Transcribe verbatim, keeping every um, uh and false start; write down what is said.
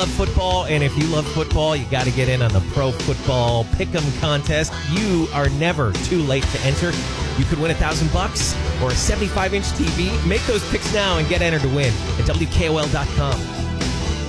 love football, and if you love football, you got to get in on the Pro Football Pick'em contest. You are never too late to enter. You could win a thousand bucks or a seventy-five inch T V. Make those picks now and get entered to win at W K O L dot com.